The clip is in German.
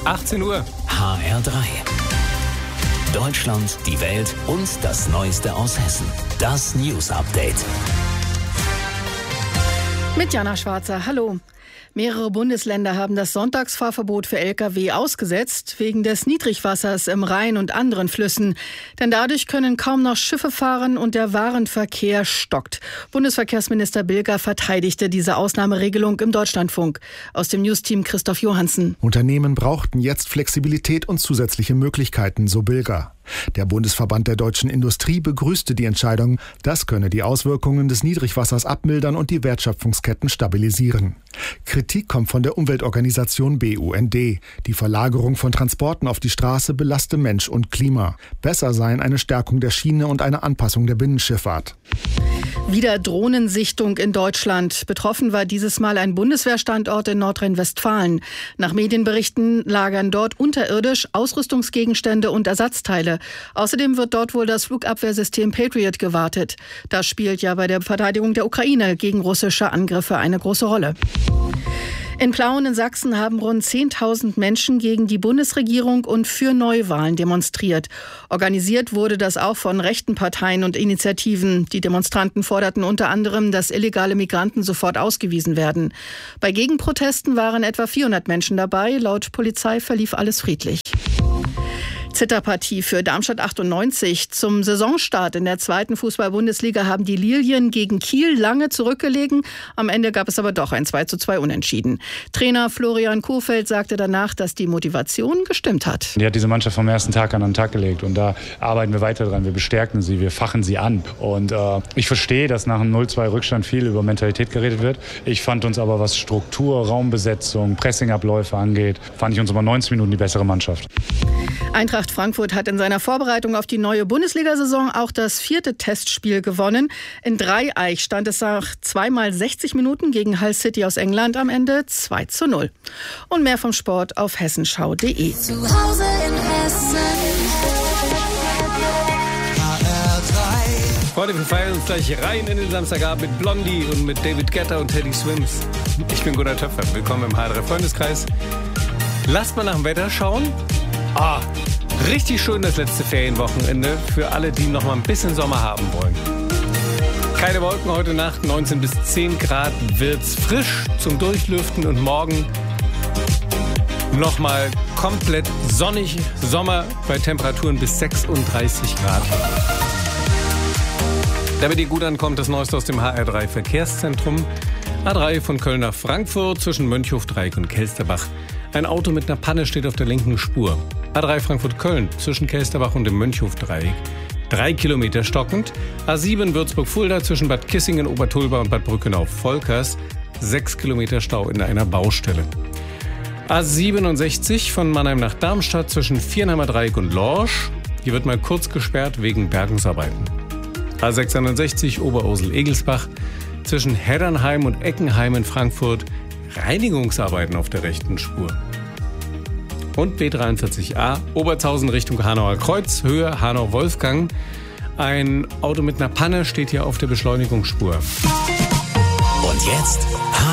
18 Uhr. HR3. Deutschland, die Welt und das Neueste aus Hessen. Das News Update. Mit Jana Schwarzer, hallo. Mehrere Bundesländer haben das Sonntagsfahrverbot für Lkw ausgesetzt, wegen des Niedrigwassers im Rhein und anderen Flüssen. Denn dadurch können kaum noch Schiffe fahren und der Warenverkehr stockt. Bundesverkehrsminister Bilger verteidigte diese Ausnahmeregelung im Deutschlandfunk. Aus dem Newsteam Christoph Johansen. Unternehmen brauchten jetzt Flexibilität und zusätzliche Möglichkeiten, so Bilger. Der Bundesverband der deutschen Industrie begrüßte die Entscheidung. Das könne die Auswirkungen des Niedrigwassers abmildern und die Wertschöpfungsketten stabilisieren. Kritik kommt von der Umweltorganisation BUND. Die Verlagerung von Transporten auf die Straße belaste Mensch und Klima. Besser seien eine Stärkung der Schiene und eine Anpassung der Binnenschifffahrt. Wieder Drohnensichtung in Deutschland. Betroffen war dieses Mal ein Bundeswehrstandort in Nordrhein-Westfalen. Nach Medienberichten lagern dort unterirdisch Ausrüstungsgegenstände und Ersatzteile. Außerdem wird dort wohl das Flugabwehrsystem Patriot gewartet. Das spielt ja bei der Verteidigung der Ukraine gegen russische Angriffe eine große Rolle. In Plauen in Sachsen haben rund 10.000 Menschen gegen die Bundesregierung und für Neuwahlen demonstriert. Organisiert wurde das auch von rechten Parteien und Initiativen. Die Demonstranten forderten unter anderem, dass illegale Migranten sofort ausgewiesen werden. Bei Gegenprotesten waren etwa 400 Menschen dabei. Laut Polizei verlief alles friedlich. Zitterpartie für Darmstadt 98. Zum Saisonstart in der 2. Fußball-Bundesliga haben die Lilien gegen Kiel lange zurückgelegen. Am Ende gab es aber doch ein 2:2 Unentschieden. Trainer Florian Kohfeldt sagte danach, dass die Motivation gestimmt hat. Die hat diese Mannschaft vom ersten Tag an den Tag gelegt und da arbeiten wir weiter dran. Wir bestärken sie, wir fachen sie an. Und ich verstehe, dass nach einem 0:2 Rückstand viel über Mentalität geredet wird. Ich fand uns aber, was Struktur, Raumbesetzung, Pressingabläufe angeht, fand ich uns über 90 Minuten die bessere Mannschaft. Eintracht Frankfurt hat in seiner Vorbereitung auf die neue Bundesliga-Saison auch das 4. Testspiel gewonnen. In Dreieich stand es nach 2x 60 Minuten gegen Hull City aus England am Ende 2:0. Und mehr vom Sport auf hessenschau.de. Zu Hause in Hessen. HR3. Freunde, wir feiern uns gleich rein in den Samstagabend mit Blondie und mit David Guetta und Teddy Swims. Ich bin Gunnar Töpfer. Willkommen im HR3 Freundeskreis. Lasst mal nach dem Wetter schauen. Richtig schön das letzte Ferienwochenende für alle, die noch mal ein bisschen Sommer haben wollen. Keine Wolken heute Nacht, 19 bis 10 Grad wird's frisch zum Durchlüften und morgen noch mal komplett sonnig, Sommer bei Temperaturen bis 36 Grad. Damit ihr gut ankommt, das Neueste aus dem HR3 Verkehrszentrum. A3 von Köln nach Frankfurt zwischen Mönchhofdreieck und Kelsterbach. Ein Auto mit einer Panne steht auf der linken Spur. A3 Frankfurt-Köln zwischen Kelsterbach und dem Mönchhofdreieck. 3 Kilometer stockend. A7 Würzburg-Fulda zwischen Bad Kissingen, Obertulba und Bad Brückenau-Volkers. 6 Kilometer Stau in einer Baustelle. A67 von Mannheim nach Darmstadt zwischen Viernheimer Dreieck und Lorsch. Hier wird mal kurz gesperrt wegen Bergungsarbeiten. A661 Oberursel-Egelsbach zwischen Heddernheim und Eckenheim in Frankfurt. Reinigungsarbeiten auf der rechten Spur. Und B43a Obertshausen Richtung Hanauer Kreuz, Höhe Hanau-Wolfgang. Ein Auto mit einer Panne steht hier auf der Beschleunigungsspur. Und jetzt